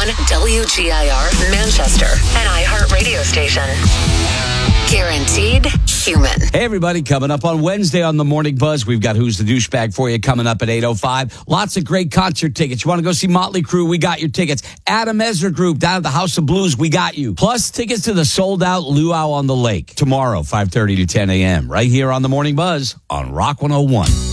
WGIR Manchester, an iHeart radio station. Guaranteed human. Hey, everybody, coming up on Wednesday on the Morning Buzz, we've got Who's the Douchebag for you coming up at 8:05. Lots of great concert tickets. You want to go see Motley Crue? We got your tickets. Adam Ezra Group down at the House of Blues, we got you. Plus, tickets to the sold-out Luau on the Lake tomorrow, 5:30 to 10 a.m. right here on the Morning Buzz on Rock 101.